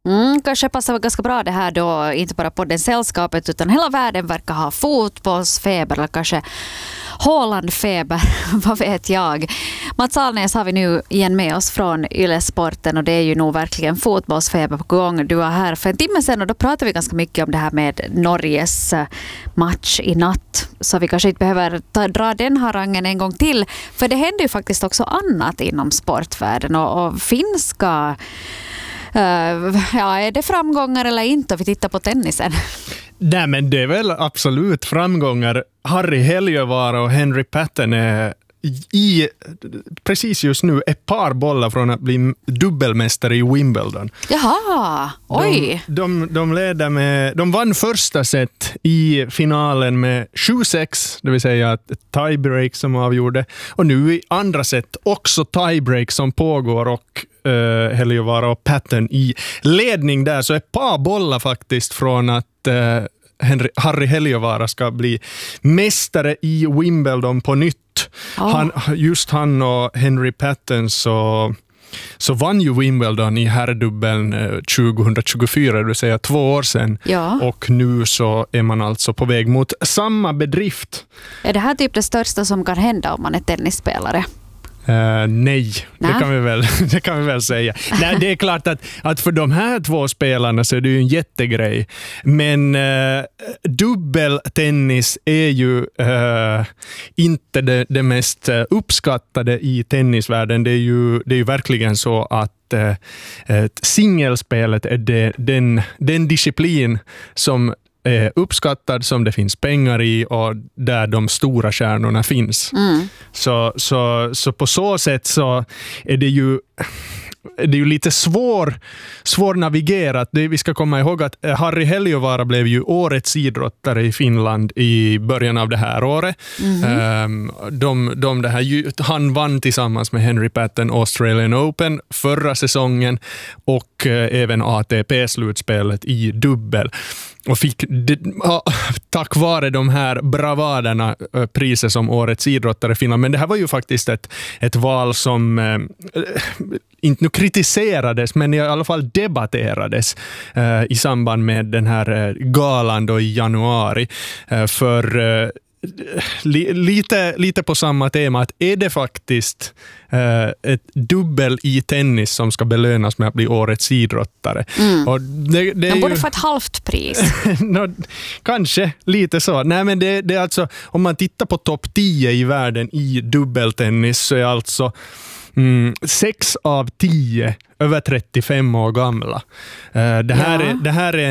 Kanske passar ganska bra det här då, inte bara på den sällskapet utan hela världen verkar ha fotbollsfeber eller kanske Haaland-feber, vad vet jag. Mats Alnäs har vi nu igen med oss från Yle Sporten och det är ju nog verkligen fotbollsfeber på gång. Du var här för en timme sedan och då pratade vi ganska mycket om det här med Norges match i natt. Så vi kanske inte behöver dra den harangen en gång till. För det händer ju faktiskt också annat inom sportvärlden och finska... är det framgångar eller inte om vi tittar på tennisen? Nej, men det är väl absolut framgångar. Harry Heliövaara och Henry Patton är precis just nu ett par bollar från att bli dubbelmästare i Wimbledon. Jaha, oj. De vann första set i finalen med 7-6, det vill säga ett tiebreak som avgjorde. Och nu i andra set också tiebreak som pågår och Heliövaara och Patton i ledning där. Så ett par bollar faktiskt från att Harry Heliövaara ska bli mästare i Wimbledon på nytt. Han och Henry Patton så vann ju Wimbledon i herrdubbeln 2024, det vill säga 2 år sedan. Ja. Och nu så är man alltså på väg mot samma bedrift. Är det här typ det största som kan hända om man är tennisspelare? Nej, det kan vi väl säga. Nej, det är klart att för de här 2 spelarna så är det ju en jättegrej. Men dubbeltennis är ju inte det mest uppskattade i tennisvärlden. Det är ju verkligen så att singelspelet är den disciplin som uppskattad, som det finns pengar i och där de stora stjärnorna finns. Så på så sätt så är det ju lite svårnavigerat. Vi ska komma ihåg att Harry Heliövaara blev ju årets idrottare i Finland i början av det här året. Han vann tillsammans med Henry Patton Australian Open förra säsongen och även ATP-slutspelet i dubbel. Och fick tack vare de här bravaderna priser som årets idrottare i Finland. Men det här var ju faktiskt ett val som inte nu kritiserades men i alla fall debatterades i samband med den här galan då i januari. För lite på samma tema, att är det faktiskt ett dubbel i tennis som ska belönas med att bli årets idrottare. Och man borde få ett halvt pris. Kanske lite så. Nej, men det är alltså, om man tittar på topp 10 i världen i dubbeltennis så är alltså 6 av 10 över 35 år gamla. Det här är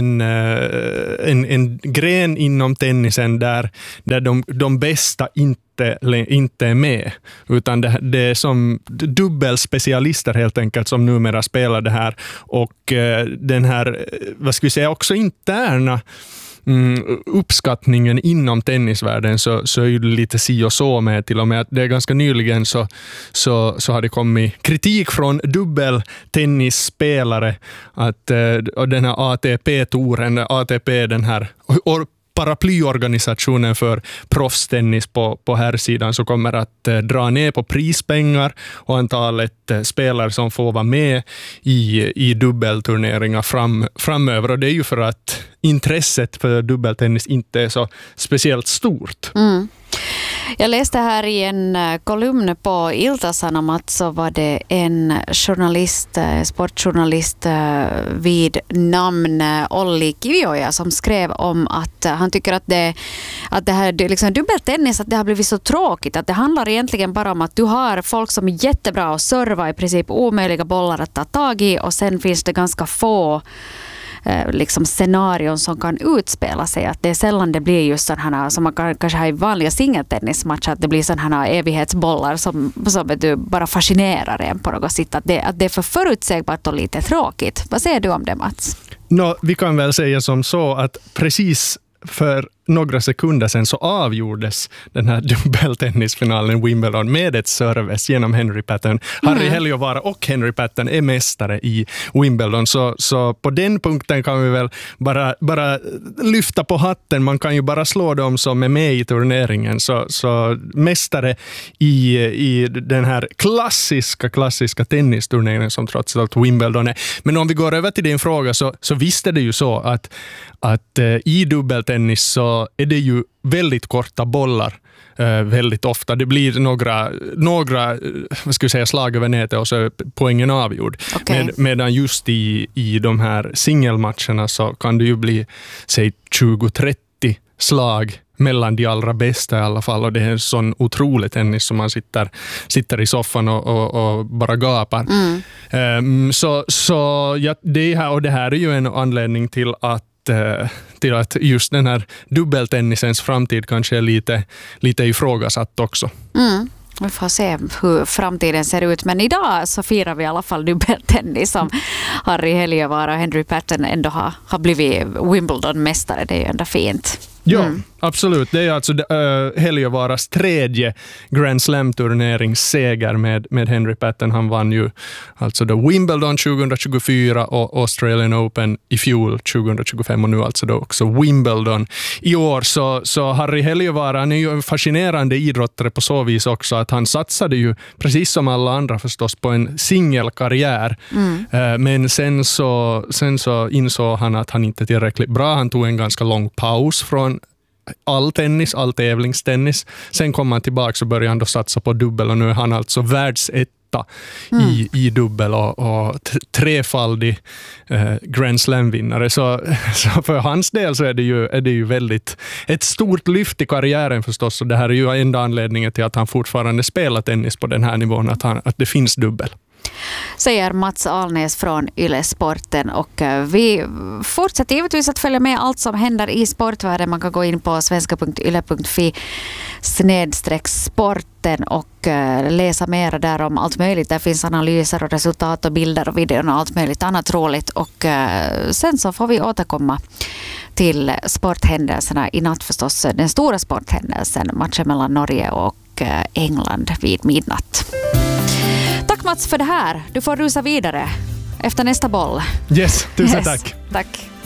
en gren inom tennisen där de bästa inte är med, utan det är som dubbelspecialister helt enkelt som numera spelar det här, och den här, vad ska vi säga, också interna uppskattningen inom tennisvärlden så är ju lite si och så med, till och med att det är ganska nyligen så har det kommit kritik från dubbeltennisspelare att den här ATP-touren, ATP, den här paraplyorganisationen för proffstennis på här sidan, så kommer att dra ner på prispengar och antalet spelare som får vara med i dubbelturneringar framöver. Och det är ju för att intresset för dubbeltennis inte är så speciellt stort. Jag läste här i en kolumn på Ilta-Sanomat, så var det en sportjournalist vid namn Olli Kivioja som skrev om att han tycker att det här liksom dubbeltennis, att det har blivit så tråkigt, att det handlar egentligen bara om att du har folk som är jättebra att serva, i princip omöjliga bollar att ta tag i, och sen finns det ganska få liksom scenarion som kan utspela sig, att det är sällan det blir just sådana som man kanske har i vanliga singeltennismatcher, att det blir sådana evighetsbollar som du bara fascinerar en på något sätt, att det är för förutsägbart och lite tråkigt. Vad säger du om det, Mats? Vi kan väl säga som så att precis för några sekunder sedan så avgjordes den här dubbeltennisfinalen i Wimbledon med ett service genom Henry Patton. Harri Heliövaara och Henry Patton är mästare i Wimbledon, så på den punkten kan vi väl bara lyfta på hatten. Man kan ju bara slå dem som är med i turneringen. Så mästare i den här klassiska tennisturneringen som trots allt Wimbledon är. Men om vi går över till din fråga så visste det ju så att i dubbeltennis så är det ju väldigt korta bollar väldigt ofta. Det blir några vad ska jag säga, slag över nätet och så är poängen avgjord. Okay. Medan just i de här singelmatcherna så kan det ju bli säg 20-30 slag mellan de allra bästa i alla fall, och det är en sån otrolig tennis som man sitter i soffan och bara gapar. Det här är ju en anledning till att just den här dubbeltennisens framtid kanske är lite ifrågasatt också. Vi får se hur framtiden ser ut. Men idag så firar vi i alla fall dubbeltennis som Harri Heliövaara och Henry Patton ändå har blivit Wimbledon-mästare. Det är ju ändå fint. Ja, absolut. Det är alltså Heliövaaras tredje Grand Slam-turneringsseger med Henry Patton. Han vann ju alltså då Wimbledon 2024 och Australian Open i fjol 2025 och nu alltså då också Wimbledon i år. Så Harri Heliövaara, han är ju en fascinerande idrottare på så vis också att han satsade ju precis som alla andra förstås på en singelkarriär. Men sen så insåg han att han inte är tillräckligt bra. Han tog en ganska lång paus från all tävlingstennis. Sen kom han tillbaka och började han då satsa på dubbel, och nu är han alltså världsetta i dubbel och trefaldig Grand Slam-vinnare. Så för hans del så är det ju väldigt ett stort lyft i karriären förstås, och det här är ju enda anledningen till att han fortfarande spelar tennis på den här nivån, att det finns dubbel. Säger Mats Alnäs från Yle Sporten, och vi fortsätter givetvis att följa med allt som händer i sportvärlden. Man kan gå in på svenska.yle.fi/sporten och läsa mer där om allt möjligt. Där finns analyser och resultat och bilder och videor och allt möjligt annat roligt, och sen så får vi återkomma till sporthändelserna i natt förstås. Den stora sporthändelsen, matchen mellan Norge och England vid midnatt. Tack Mats för det här. Du får rusa vidare efter nästa boll. Yes, tusen tack. Tack.